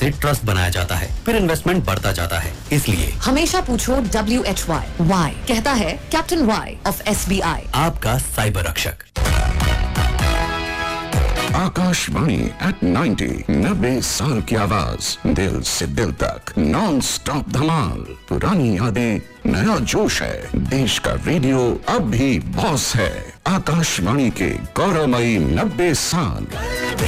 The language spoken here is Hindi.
से ट्रस्ट बनाया जाता है, फिर इन्वेस्टमेंट बढ़ता जाता है। इसलिए हमेशा पूछो WHY वाई, कहता है कैप्टन वाई ऑफ SBI, आपका साइबर रक्षक। आकाशवाणी एट 90 साल की आवाज, दिल से दिल तक नॉन स्टॉप धमाल। पुरानी यादें, नया जोश है, देश का रेडियो अब भी बॉस है। आकाशवाणी के गौरवमयी 90 साल।